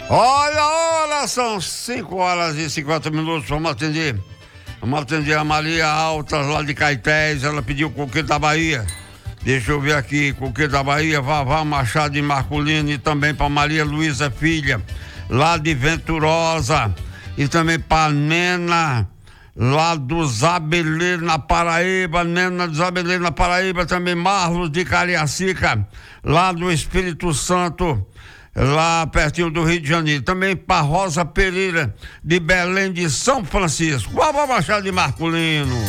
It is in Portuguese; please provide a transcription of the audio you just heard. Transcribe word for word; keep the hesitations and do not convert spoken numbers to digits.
Olha, olha, são cinco horas e cinquenta minutos, vamos atender. Vamos atender a Maria Altas, lá de Caetés, ela pediu Coqueiro da Bahia. Deixa eu ver aqui, Coqueiro da Bahia, Vavá Machado de Marculino, e também para Maria Luísa Filha, lá de Venturosa, e também para Nena, lá do Zabeleiro, na Paraíba, Nena do Zabeleiro, na Paraíba, também Marlos de Cariacica, lá do Espírito Santo, lá pertinho do Rio de Janeiro. Também para Rosa Pereira, de Belém de São Francisco. Vavá Machado de Marculino.